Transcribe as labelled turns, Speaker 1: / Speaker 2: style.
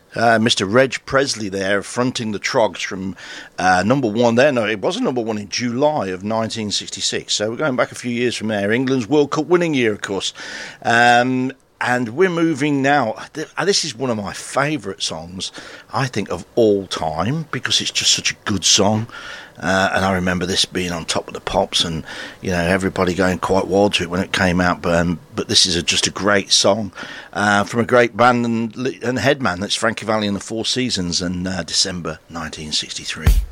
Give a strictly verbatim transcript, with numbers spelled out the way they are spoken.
Speaker 1: Uh, Mister Reg Presley there, fronting the Trogs from uh, number one there. No, it wasn't number one in July of nineteen sixty-six. So we're going back a few years from there. England's World Cup winning year, of course. Um, and we're moving now. This is one of my favourite songs, I think, of all time, because it's just such a good song. Uh, and I remember this being on Top of the Pops, and you know everybody going quite wild to it when it came out. But um, but this is a, just a great song uh, from a great band and, and headman. That's Frankie Valli and the Four Seasons, and uh, December nineteen sixty-three.